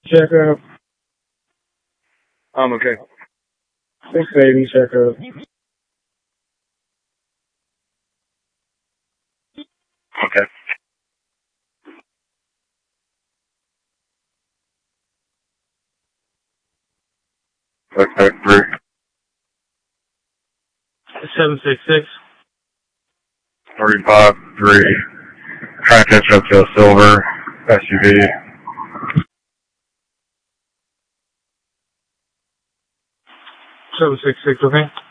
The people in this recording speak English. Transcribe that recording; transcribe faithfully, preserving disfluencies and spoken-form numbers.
Check up. I'm okay. Six baby, check up. Okay. Okay, three. Seven six six. thirty-five, three. Trying to catch up to a silver S U V. Seven six six, okay?